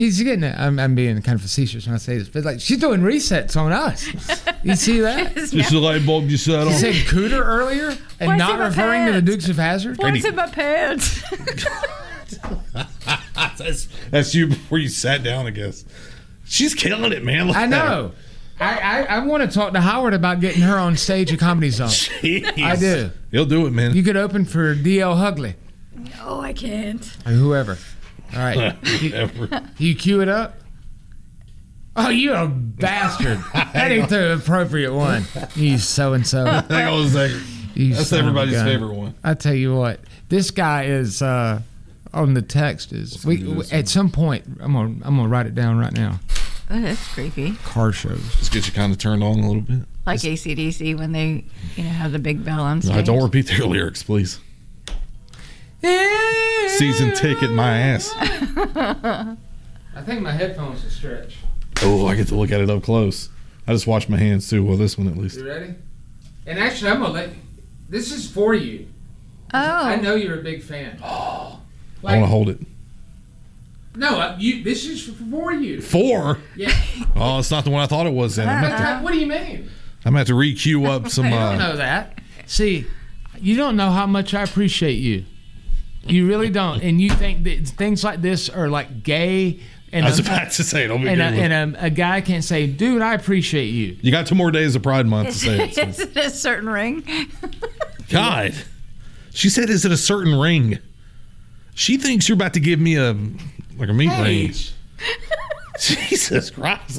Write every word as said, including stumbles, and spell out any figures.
He's getting it. I'm, I'm being kind of facetious when I say this, but like she's doing resets on us. You see that? Just the light bulb you set on. She said cooter earlier and Why is not it my referring to the pants? Dukes of Hazzard. What's in my pants? that's, that's you before you sat down, I guess. She's killing it, man. Look I at know. I, I, I want to talk to Howard about getting her on stage at Comedy Zone. Jeez. I do. He'll do it, man. You could open for D L Hugley No, I can't. or whoever. All right. you, Whatever. you cue it up. Oh, you a bastard. That ain't the appropriate one. You so and so. Hang on a second. That's everybody's favorite one. I tell you what, this guy is uh, on the text is. We, do this at some point, I'm gonna I'm gonna write it down right now. Oh, that's creepy. Car shows. Just get you kind of turned on a little bit. Like A C D C when they, you know, have the big bell on stage. No, don't repeat their lyrics, please. Season ticket, my ass. I think my headphones will stretch. Oh, I get to look at it up close. I just washed my hands too. Well, this one at least. You ready? And actually, I'm gonna let. This is for you. Oh. I know you're a big fan. I Like, want to hold it. no, uh, you. This is for you. Four? Yeah. Oh, it's not the one I thought it was then. I'm What, going to the- what do you mean? I'm gonna have to re-queue up some. I don't Uh, know that. See, you don't know how much I appreciate you. You really don't, and you think that things like this are like gay. And I was a, about to say, don't be and, a, good with- and a, a guy can't say, "Dude, I appreciate you." You got two more days of Pride Month to say it. Is So. it a certain ring? God, she said, "Is it a certain ring?" She thinks you're about to give me a like a meat Hey. ring. Jesus Christ!